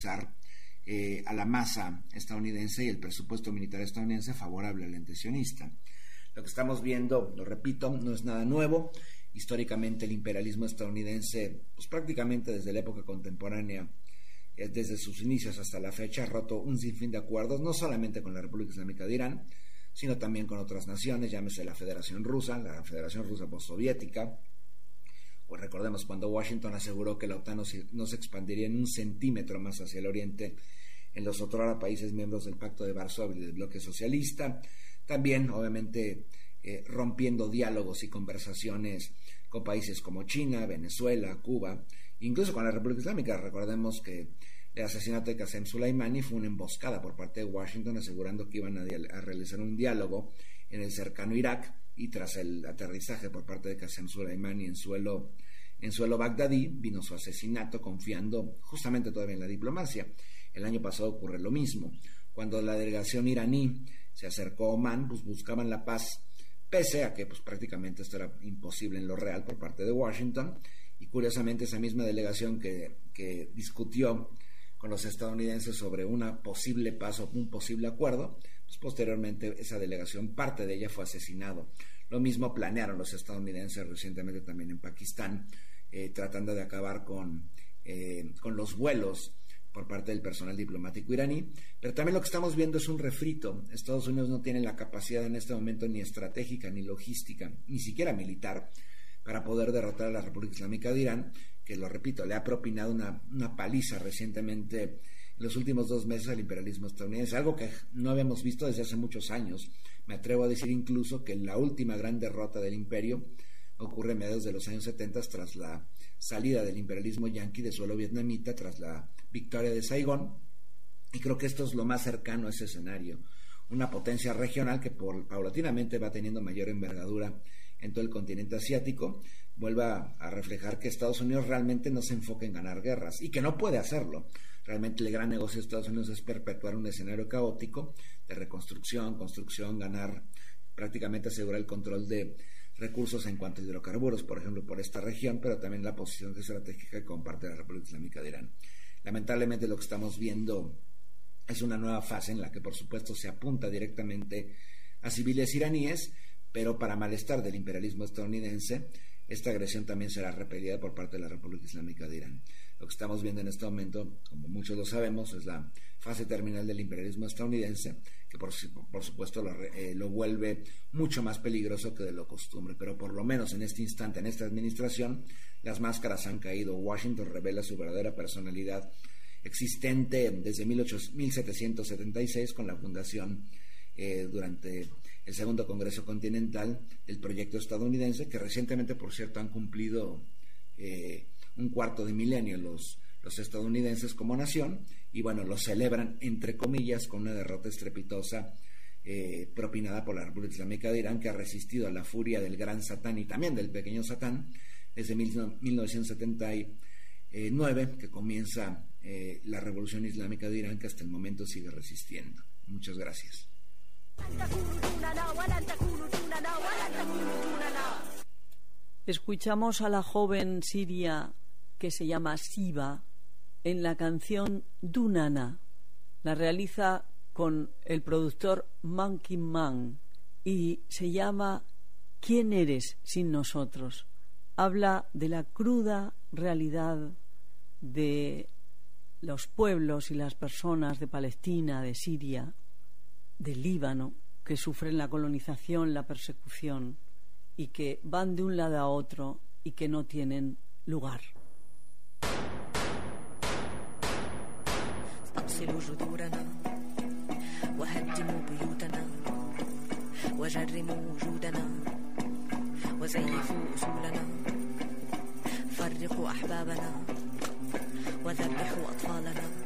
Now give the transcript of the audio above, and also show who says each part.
Speaker 1: a la masa estadounidense y el presupuesto militar estadounidense favorable al ente sionista. Lo que estamos viendo, lo repito, no es nada nuevo. Históricamente el imperialismo estadounidense, pues prácticamente desde la época contemporánea, desde sus inicios hasta la fecha, ha roto un sinfín de acuerdos, no solamente con la República Islámica de Irán, sino también con otras naciones, llámese la Federación Rusa postsoviética. Pues recordemos cuando Washington aseguró que la OTAN no se expandiría en un centímetro más hacia el oriente en los otrora países miembros del Pacto de Varsovia y del bloque socialista. También, obviamente, rompiendo diálogos y conversaciones con países como China, Venezuela, Cuba, incluso con la República Islámica. Recordemos que el asesinato de Qasem Soleimani fue una emboscada por parte de Washington, asegurando que iban a realizar un diálogo en el cercano Irak, y tras el aterrizaje por parte de Qasem Soleimani en suelo bagdadí, vino su asesinato, confiando justamente todavía en la diplomacia. El año pasado ocurre lo mismo. Cuando la delegación iraní se acercó a Omán, pues buscaban la paz, pese a que pues prácticamente esto era imposible en lo real por parte de Washington. Y curiosamente esa misma delegación que discutió con los estadounidenses sobre una posible paz o un posible acuerdo, pues posteriormente esa delegación, parte de ella fue asesinado. Lo mismo planearon los estadounidenses recientemente también en Pakistán, tratando de acabar con los vuelos por parte del personal diplomático iraní. Pero también lo que estamos viendo es un refrito. Estados Unidos no tiene la capacidad en este momento ni estratégica, ni logística, ni siquiera militar, para poder derrotar a la República Islámica de Irán, que, lo repito, le ha propinado una paliza recientemente en los últimos 2 meses al imperialismo estadounidense, algo que no habíamos visto desde hace muchos años. Me atrevo a decir incluso que la última gran derrota del imperio ocurre a mediados de los años 70, tras la salida del imperialismo yanqui de suelo vietnamita, tras la victoria de Saigón, y creo que esto es lo más cercano a ese escenario. Una potencia regional que paulatinamente va teniendo mayor envergadura en todo el continente asiático, vuelva a reflejar que Estados Unidos realmente no se enfoca en ganar guerras, y que no puede hacerlo. Realmente el gran negocio de Estados Unidos es perpetuar un escenario caótico de reconstrucción, construcción, ganar, prácticamente asegurar el control de recursos en cuanto a hidrocarburos, por ejemplo, por esta región, pero también la posición estratégica que comparte la República Islámica de Irán. Lamentablemente lo que estamos viendo es una nueva fase en la que, por supuesto, se apunta directamente a civiles iraníes, pero para malestar del imperialismo estadounidense, esta agresión también será repelida por parte de la República Islámica de Irán. Lo que estamos viendo en este momento, como muchos lo sabemos, es la fase terminal del imperialismo estadounidense, que por supuesto lo vuelve mucho más peligroso que de lo costumbre. Pero por lo menos en este instante, en esta administración, las máscaras han caído. Washington revela su verdadera personalidad, existente desde 1776 con la fundación durante el Segundo Congreso Continental del proyecto estadounidense, que recientemente, por cierto, han cumplido un cuarto de milenio los estadounidenses como nación, y bueno, lo celebran entre comillas con una derrota estrepitosa propinada por la República Islámica de Irán, que ha resistido a la furia del gran Satán y también del pequeño Satán desde 1979, que comienza la Revolución Islámica de Irán, que hasta el momento sigue resistiendo. Muchas gracias.
Speaker 2: Escuchamos a la joven siria que se llama Siva en la canción Dunana. La realiza con el productor Monkey Man y se llama ¿Quién eres sin nosotros? Habla de la cruda realidad de los pueblos y las personas de Palestina, de Siria, del Líbano, que sufren la colonización, la persecución, y que van de un lado a otro y que no tienen lugar.
Speaker 3: أقسلوا جذورنا وهدموا بيوتنا وجرموا وجودنا وزيفوا أصولنا فرقوا أحبابنا وذبحوا أطفالنا